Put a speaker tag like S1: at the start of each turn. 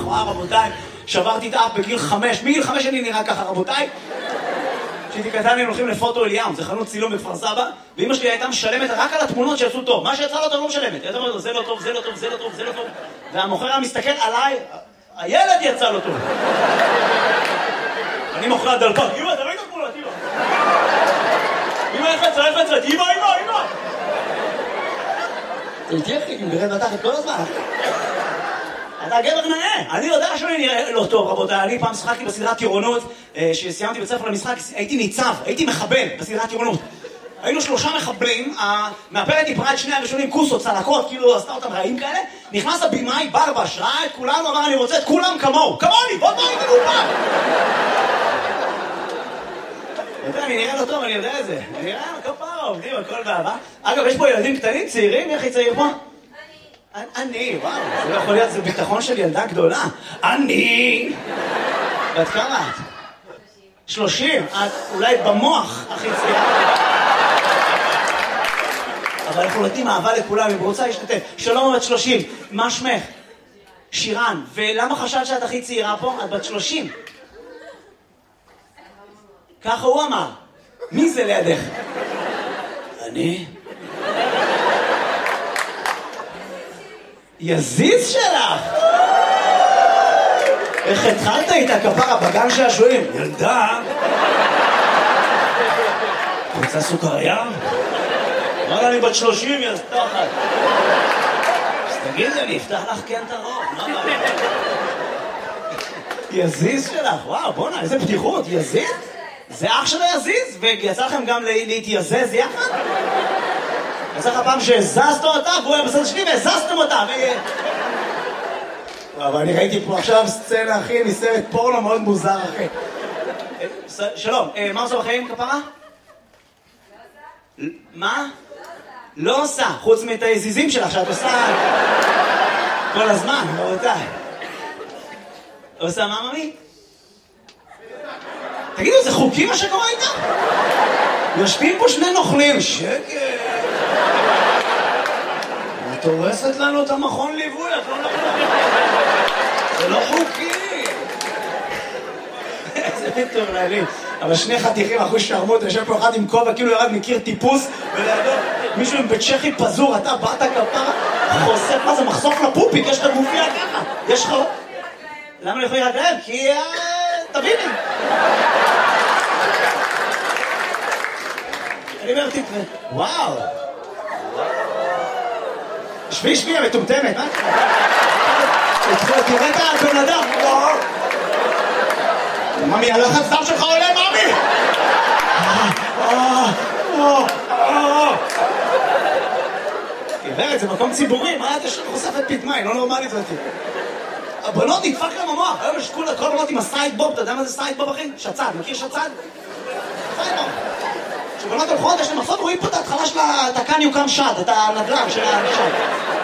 S1: וואו רבותיי, שברתי את האף בגיל 5, מגיל 5 אני נראה ככה רבותיי. כשהייתי קטן היינו הולכים לפוטו אליאם, זה חנות צילום בכפר סבא, ואמא שלי הייתה משלמת רק על התמונות שיצאו טוב, מה שיצא לא טוב לא משלמת, הייתה אומרת זה לא טוב, זה לא טוב, זה לא טוב, זה לא טוב, והמוכר היה מסתכל עליי, הילד יצא לו טוב. אני מוכר דלפק, אמא תראי את התמונות, אמא איך יצאת, אמא תהיה אחי, גרד בתחת כל הזמן. אתה גבר נאה. אני יודע שאני נראה לא טוב, רבותיי. אני פעם שחקתי בסדרת טירונות, שסיימתי בית ספר למשחק, הייתי ניצב, הייתי מחבל בסדרת טירונות. היינו 3 מחבלים, המאפרת דיברה את שני הראשונים, כוסות, צלקות, כאילו עשתה אותם רעים כאלה. נכנס הבימאי, ברבש, ראה את כולנו, אמר אני רוצה את כולם כמוהו. כמוני, בוא תראי את הגופה. אני נראה לא טוב, אני יודע את זה. אני נראה כפרה, עובדים על כל באהבה. אגב, יש פה ילדים קטנים, צעירים, איך היא צעיר פה? אני, וואו, זה לא יכול להיות, זה ביטחון של ילדה גדולה. אני! ואת כמה את? 30. את אולי במוח הכי צעירה. אבל אנחנו נותנים אהבה לכולם, אם רוצה להשתתף. שלום, בת 30. מה שמך? שירן. ולמה חשבת שאת הכי צעירה פה? את בת 30. ככה הוא אמר. מי זה לידך? אני? יזיז שלך! איך התחלת איתה כפרה בגן שעשועים? ילדה! רוצה סוכריה? אמרה אני בת 30, יא סתחת. אז תגידי, אני אפתח לך כן את הרוב, מה בא? יזיז שלך, וואו, בוא'נה, איזה פתיחות, יזיז? זה אח שלו יזיז? ויצא לכם גם להתייזז יחד? יצא לך פעם שהזזת אותה, והוא היה בסדר שלי והזזתם אותה, אבל אני ראיתי פה עכשיו סצנה, אחי, מסרט פורנו מאוד מוזר, אחי. שלום, מה עושה בחיים, כפרה? מה? לא עושה, חוץ מאת היזיזים שלך, שאת עושה כל הזמן, רבותיי. עושה מה, ממי? תגידו, זה חוקי מה שקורה איתה? יושבים פה 2 נוכלים, שקט. את הורסת לנו את המכון ליווי, את לא נוכלים. זה לא חוקי. איזה מטורללים. אבל 2 חתיכים, אחוז שרמות, יושב פה אחד עם כובע, כאילו ירד מקיר טיפוס, ולידו מישהו עם בית צ'כי פזור, אתה באת כפרה, חושף, מה זה, מחשוף לפופיק, יש לך גופיה ככה. יש לך... למה לא יכולים רגליים? כי... תביני. אני אומר, תקרא. וואו. שבי, המטומטמת, מה? תראה את הבן אדם. ממי, הלחץ דם שלך עולה, ממי! גברת, זה מקום ציבורי, מה אתה חושפת פתמה, היא לא נורמלית אותי. הבנות נדפק להם המוח, היום יש כל הבנות עם הסיידבוב, אתה יודע מה זה סיידבוב אחי? שצד, מכיר שצד? סיידבוב. כשבנות הולכות יש להם מחסות, רואים פה את ההתחלה של את הקן יוקם שד, את הנדל"ן של השד.